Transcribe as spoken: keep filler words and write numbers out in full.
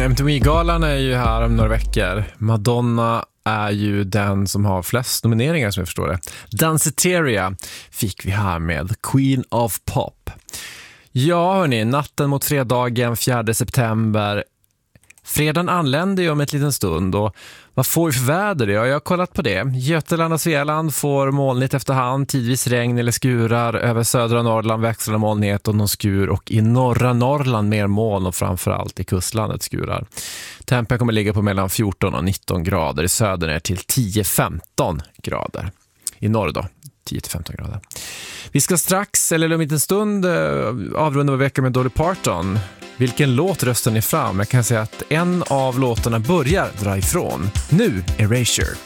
M T V-galan är ju här om några veckor. Madonna är ju den som har flest nomineringar som jag förstår det. Danceteria fick vi här med Queen of Pop. Ja hörni, natten mot fredagen fjärde september. Fredagen anländer ju om ett liten stund och vad får vi för väder? Ja, jag har kollat på det. Götaland och Svealand får molnigt efterhand, tidvis regn eller skurar. Över södra Norrland växlar molnighet och någon skur och i norra Norrland mer moln och framförallt i kustlandet skurar. Tempen kommer ligga på mellan fjorton och nitton grader, i söder ner till tio till femton grader. I norr då, tio till femton grader. Vi ska strax, eller om inte en stund, avrunda vår vecka med Dolly Parton. Vilken låt röstar ni fram? Jag kan säga att en av låtarna börjar dra ifrån. Nu, Erasure.